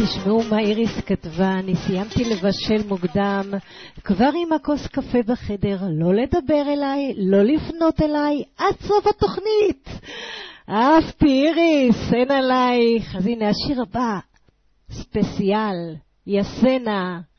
תשמעו מה איריס כתבה, אני סיימתי לבשל מוקדם, כבר עם הכוס קפה בחדר, לא לדבר אליי, לא לפנות אליי, עד סוף התוכנית. אהבתי איריס, אין עלייך. אז הנה השיר הבא, ספציאל, יסנה.